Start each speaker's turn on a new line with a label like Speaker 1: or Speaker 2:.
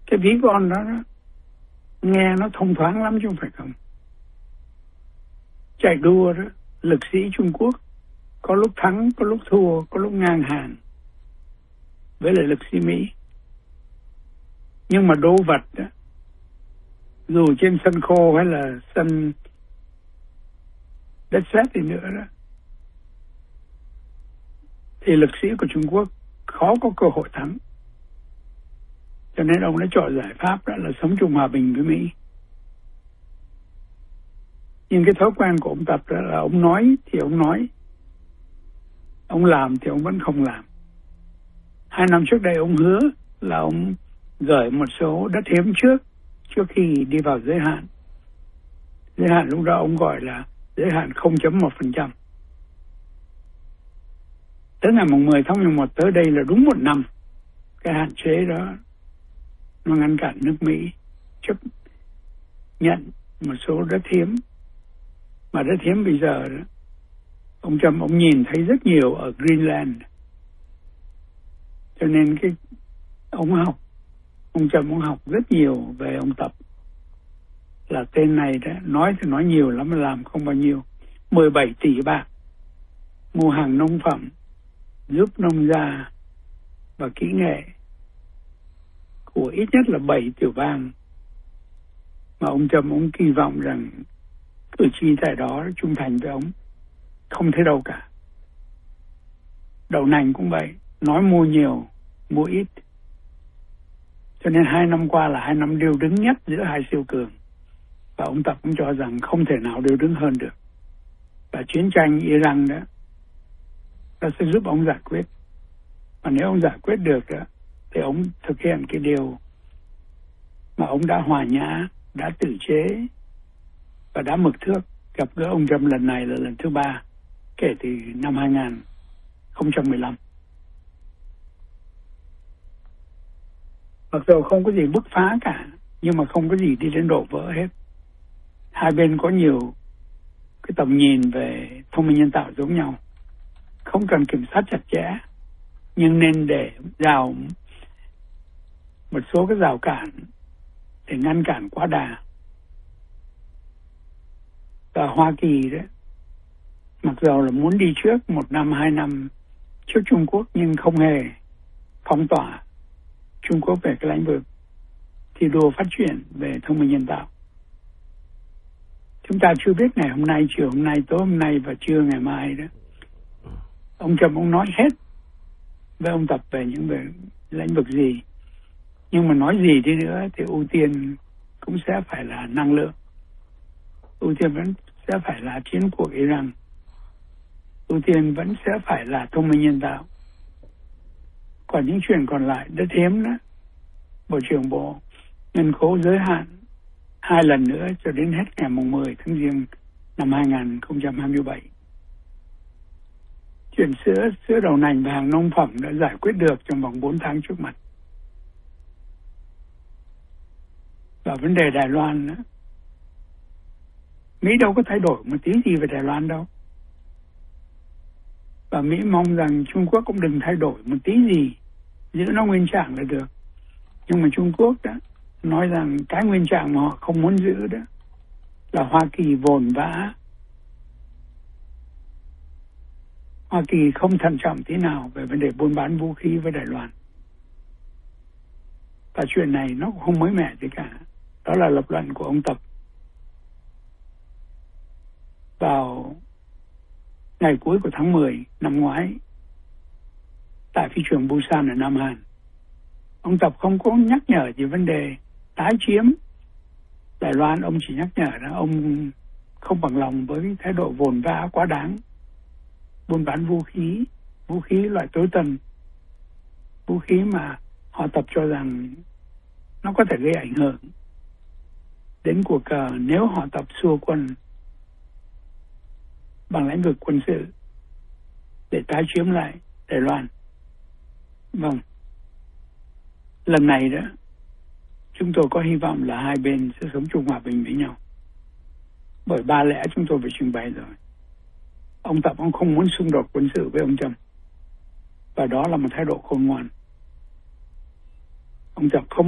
Speaker 1: Cái ví von đó, nghe nó thông thoáng lắm chứ không phải không. Chạy đua đó, lực sĩ Trung Quốc có lúc thắng, có lúc thua, có lúc ngang hàng với lại lực sĩ Mỹ. Nhưng mà đô vật đó, dù trên sân khô hay là sân đất sét thì nữa đó, thì lực sĩ của Trung Quốc khó có cơ hội thắng. Cho nên ông đã chọn giải pháp đó là sống chung hòa bình với Mỹ. Nhưng cái thói quen của ông Tập đó là ông nói thì ông nói, ông làm thì ông vẫn không làm. 2 năm trước đây ông hứa là ông gửi một số đất hiếm trước khi đi vào giới hạn. Giới hạn lúc đó ông gọi là giới hạn 0.1%. Tới ngày 10 tháng 11 tới đây là đúng 1 năm. Cái hạn chế đó nó ngăn cản nước Mỹ chấp nhận một số đất hiếm. Mà đất hiếm bây giờ đó, ông Trump ông nhìn thấy rất nhiều ở Greenland. Cho nên ông Trump ông học rất nhiều về ông Tập. Là tên này đó, nói thì nói nhiều lắm mà làm không bao nhiêu. 17 tỷ bạc mua hàng nông phẩm, giúp nông gia và kỹ nghệ của ít nhất là 7 tiểu bang. Mà ông Trump ông kỳ vọng rằng cử tri tại đó trung thành với ông. Không thấy đâu cả. Đậu nành cũng vậy, nói mua nhiều, mua ít. Cho nên 2 năm qua là 2 năm điêu đứng nhất giữa hai siêu cường. Và ông Tập cũng cho rằng không thể nào điêu đứng hơn được. Và chiến tranh Iran đó, nó sẽ giúp ông giải quyết. Và nếu ông giải quyết được đó, thì ông thực hiện cái điều mà ông đã hòa nhã, đã tự chế và đã mực thước. Gặp gỡ ông Trump lần này là lần thứ 3 kể từ năm 2015. Mặc dù không có gì bứt phá cả, nhưng mà không có gì đi đến đổ vỡ hết. Hai bên có nhiều cái tầm nhìn về thông minh nhân tạo giống nhau. Không cần kiểm soát chặt chẽ, nhưng nên để rào một số cái rào cản để ngăn cản quá đà. Và Hoa Kỳ đó, mặc dù là muốn đi trước 1 năm 2 năm trước Trung Quốc, nhưng không hề phong tỏa Trung Quốc về cái lĩnh vực thi đua phát triển về thông minh nhân tạo. Chúng ta chưa biết ngày hôm nay, chiều hôm nay, tối hôm nay và trưa ngày mai đó. Ông Trump ông nói hết với ông Tập về những về lĩnh vực gì. Nhưng mà nói gì đi nữa thì ưu tiên cũng sẽ phải là năng lượng. Ưu tiên vẫn sẽ phải là chiến cuộc Iran. Ưu tiên vẫn sẽ phải là thông minh nhân tạo. Còn những chuyện còn lại đất hiếm đó, Bộ trưởng Bộ nghiên cứu giới hạn 2 lần nữa cho đến hết ngày 10 tháng Giêng năm 2027. Chuyện sữa đậu nành và hàng nông phẩm đã giải quyết được trong vòng 4 tháng trước mặt. Và vấn đề Đài Loan đó, Mỹ đâu có thay đổi một tí gì về Đài Loan đâu. Và Mỹ mong rằng Trung Quốc cũng đừng thay đổi một tí gì, giữ nó nguyên trạng là được. Nhưng mà Trung Quốc đó nói rằng cái nguyên trạng mà họ không muốn giữ đó là Hoa Kỳ vồn vã. Hoa Kỳ không thận trọng tí nào về vấn đề buôn bán vũ khí với Đài Loan. Và chuyện này nó cũng không mới mẻ gì cả. Đó là lập luận của ông Tập vào ngày cuối của tháng 10 năm ngoái tại phi trường Busan ở Nam Hàn. Ông Tập không có nhắc nhở về vấn đề tái chiếm Đài Loan. Ông chỉ nhắc nhở là ông không bằng lòng với thái độ vồn vã quá đáng, buôn bán vũ khí loại tối tân, vũ khí mà họ Tập cho rằng nó có thể gây ảnh hưởng đến cuộc cờ nếu họ Tập xua quân bằng lĩnh vực quân sự để tái chiếm lại Đài Loan. Vâng, lần này đó chúng tôi có hy vọng là hai bên sẽ sống chung hòa bình với nhau. Bởi 3 lẽ chúng tôi phải trình bày rồi. Ông Tập ông không muốn xung đột quân sự với ông Trump, và đó là một thái độ khôn ngoan. Ông Tập không